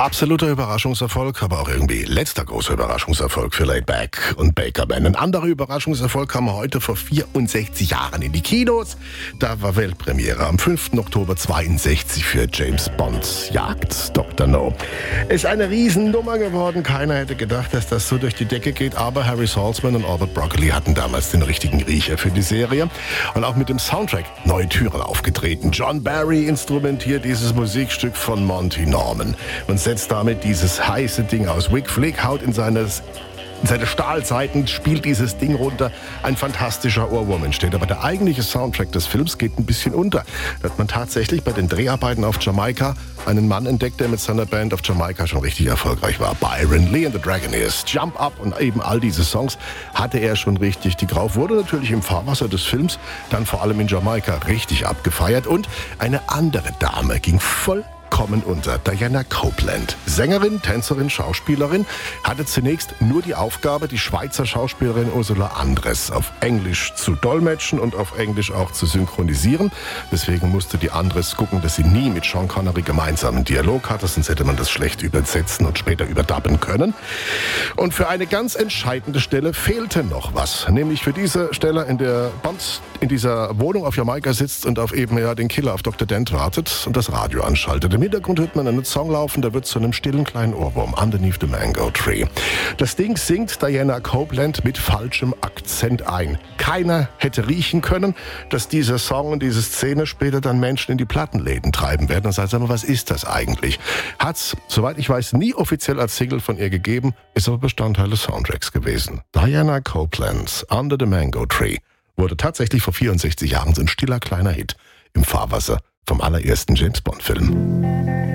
Absoluter Überraschungserfolg, aber auch irgendwie letzter großer Überraschungserfolg für Laid Back und Baker Man. Ein anderer Überraschungserfolg kam heute vor 64 Jahren in die Kinos. Da war Weltpremiere am 5. Oktober 62 für James Bond Jagd Dr. No. Ist eine Riesennummer geworden. Keiner hätte gedacht, dass das so durch die Decke geht. Aber Harry Saltzman und Albert Broccoli hatten damals den richtigen Riecher für die Serie. Und auch mit dem Soundtrack neue Türen aufgetreten. John Barry instrumentiert dieses Musikstück von Monty Norman und setzt damit dieses heiße Ding aus. Wick Flick haut in seine Stahlseiten, spielt dieses Ding runter. Ein fantastischer Ohrwurm entsteht. Aber der eigentliche Soundtrack des Films geht ein bisschen unter. Da hat man tatsächlich bei den Dreharbeiten auf Jamaika einen Mann entdeckt, der mit seiner Band auf Jamaika schon richtig erfolgreich war. Byron Lee and the Dragonaires, Jump Up und eben all diese Songs hatte er schon richtig drauf. Wurde natürlich im Fahrwasser des Films dann vor allem in Jamaika richtig abgefeiert. Und eine andere Dame ging vollkommen unter. Diana Copeland. Sängerin, Tänzerin, Schauspielerin, hatte zunächst nur die Aufgabe, die Schweizer Schauspielerin Ursula Andress auf Englisch zu dolmetschen und auf Englisch auch zu synchronisieren. Deswegen musste die Andress gucken, dass sie nie mit Sean Connery gemeinsam einen Dialog hatte, sonst hätte man das schlecht übersetzen und später überdubben können. Und für eine ganz entscheidende Stelle fehlte noch was. Nämlich für diese Stelle, in der Bond in dieser Wohnung auf Jamaika sitzt und auf eben den Killer, auf Dr. Dent wartet und das Radio anschaltet. Im Hintergrund hört man einen Song laufen, der wird zu einem stillen kleinen Ohrwurm, Underneath the Mango Tree. Das Ding singt Diana Copeland mit falschem Akzent ein. Keiner hätte riechen können, dass dieser Song und diese Szene später dann Menschen in die Plattenläden treiben werden und sagen, was ist das eigentlich? Hat's, soweit ich weiß, nie offiziell als Single von ihr gegeben, ist aber Bestandteil des Soundtracks gewesen. Diana Copeland's Under the Mango Tree wurde tatsächlich vor 64 Jahren so ein stiller kleiner Hit im Fahrwasser vom allerersten James-Bond-Film.